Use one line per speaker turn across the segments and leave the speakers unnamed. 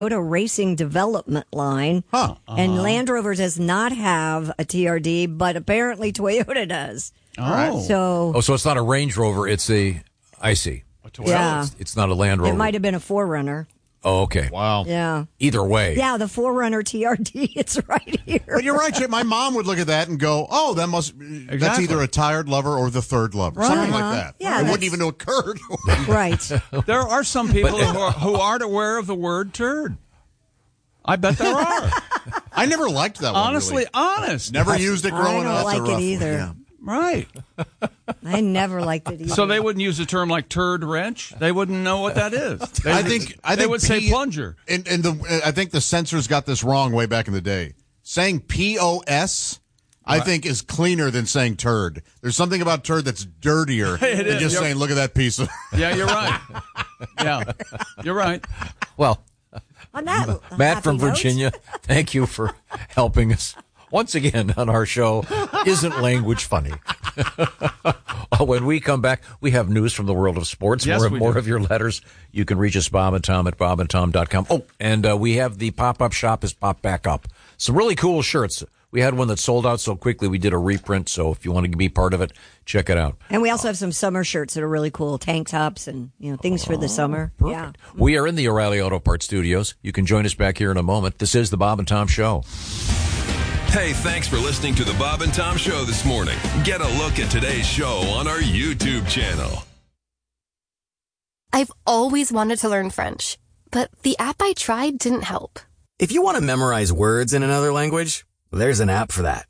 Racing Development Line.
Huh.
And Land Rover does not have a TRD, but apparently Toyota does.
Oh.
So
it's not a Range Rover. It's I see.
yeah.
It's not a Land Rover.
It might have been a 4Runner.
Oh, okay.
Wow.
Yeah.
Either way.
Yeah, the 4Runner TRD. It's right here.
But you're right, Chip. My mom would look at that and go, "Oh, that's either a tired lover or the third lover, something like that."
Yeah,
it wouldn't even occur.
Right.
There are some people who aren't aware of the word turd. I bet there are.
I never liked that one.
Honestly,
really.
honest.
Never used it growing up.
I don't like it either.
Yeah.
Right.
I never liked it either.
So they wouldn't use a term like turd wrench. They wouldn't know what that is.
I think
they would say plunger.
And I think the censors got this wrong way back in the day. Saying POS, I think, is cleaner than saying turd. There's something about turd that's dirtier than just saying, "Look at that piece of."
Yeah, you're right. Yeah, you're right.
Well,
On that
Matt from
happy note.
Virginia, thank you for helping us once again on our show. Isn't language funny? When we come back, we have news from the world of sports.
Yes,
More of your letters. You can reach us, Bob and Tom, at bobandtom.com. Oh, and we have the pop-up shop has popped back up. Some really cool shirts. We had one that sold out so quickly we did a reprint, so if you want to be part of it, check it out.
And we also have some summer shirts that are really cool, tank tops and things for the summer.
Perfect.
Yeah.
We are in the O'Reilly Auto Parts studios. You can join us back here in a moment. This is the Bob and Tom Show.
Hey, thanks for listening to the Bob and Tom Show this morning. Get a look at today's show on our YouTube channel.
I've always wanted to learn French, but the app I tried didn't help.
If you want to memorize words in another language, there's an app for that.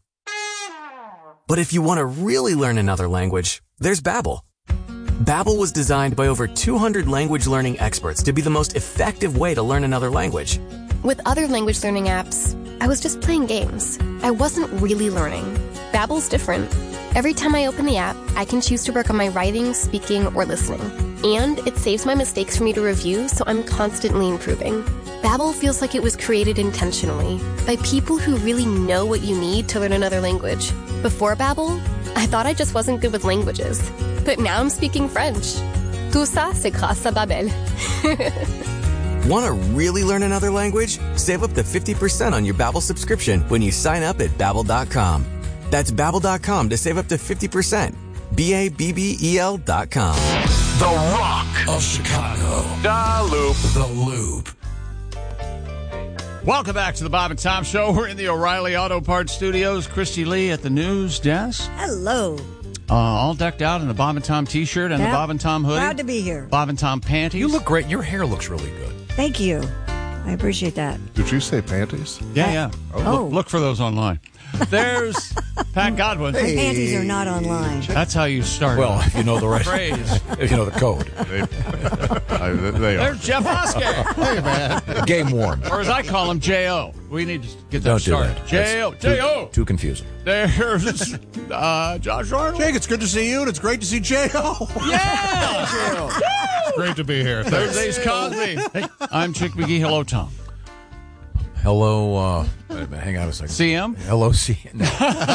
But if you want to really learn another language, there's Babbel. Babbel was designed by over 200 language learning experts to be the most effective way to learn another language.
With other language learning apps, I was just playing games. I wasn't really learning. Babbel's different. Every time I open the app, I can choose to work on my writing, speaking, or listening. And it saves my mistakes for me to review, so I'm constantly improving. Babbel feels like it was created intentionally by people who really know what you need to learn another language. Before Babbel, I thought I just wasn't good with languages. But now I'm speaking French. Tout ça, c'est grâce à Babbel.
Want to really learn another language? Save up to 50% on your Babbel subscription when you sign up at Babbel.com. That's Babbel.com to save up to 50%. Babbel.com.
The Rock of Chicago. The Loop.
Welcome back to the Bob and Tom Show. We're in the O'Reilly Auto Parts Studios. Christy Lee at the news desk.
Hello.
All decked out in the Bob and Tom T-shirt and the Bob and Tom hoodie.
Proud to be here.
Bob and Tom panties.
You look great. Your hair looks really good.
Thank you. I appreciate that.
Did you say panties?
Yeah.
Oh.
Look for those online. There's Pat Godwin.
My panties are not online.
That's how you start.
Well, if you know the right
phrase.
If you know the code.
They are.
There's Jeff Oscar.
Hey, man.
Game warm.
Or as I call him, J.O. We need to get that
Don't do
started.
that.
J.O. J.O.
Too confusing.
There's Josh Arnold.
Jake, it's good to see you, and it's great to see J.O.
Yeah.
It's great to be here.
There's Ace Cosby. Hey, I'm Chick McGee. Hello, Tom.
Hello, wait a minute, hang on a second.
CM?
Hello, CM. No,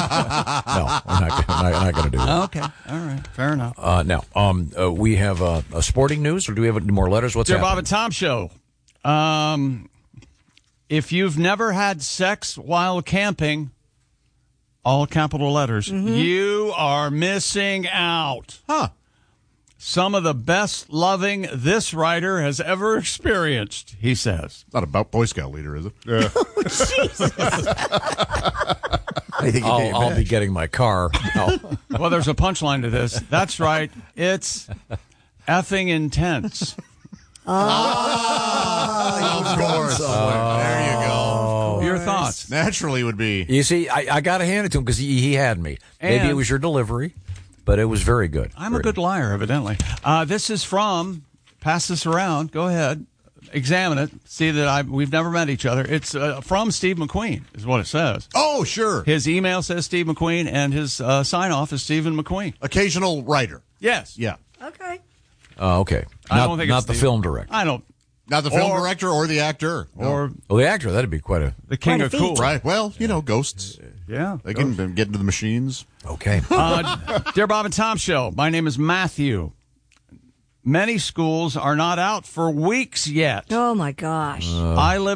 I'm not going to do that.
Okay. All right. Fair enough.
Now, we have a sporting news, or do we have any more letters? What's
Dear
happening?
Bob and Tom Show. If you've never had sex while camping, all capital letters, you are missing out.
Huh.
Some of the best loving this writer has ever experienced, he says.
Not about Boy Scout leader, is it? Yeah.
I'll be getting my car. No.
Well, there's a punchline to this. That's right. It's effing intense.
Of course. There you go.
Your thoughts?
Naturally would be.
You see, I got to hand it to him because he had me. Maybe
And-
it was your delivery, but it was very good.
I'm a good liar, evidently. This is from, pass this around, go ahead, examine it, see that we've never met each other. It's from Steve McQueen, is what it says.
Oh, sure.
His email says Steve McQueen, and his sign-off is Stephen McQueen.
Occasional writer.
Yes.
Yeah.
Okay.
Okay.
I don't think
not
it's
the
Steve.
film director.
I don't.
Not the film
Or-
director or the actor. No.
Or
Well, the actor, that'd be quite a...
the king
Quite a
of cool.
feat.
Right. Well, ghosts.
Yeah.
They can get into the machines.
Okay.
Dear Bob and Tom Show, my name is Matthew. Many schools are not out for weeks yet.
Oh, my gosh.
I live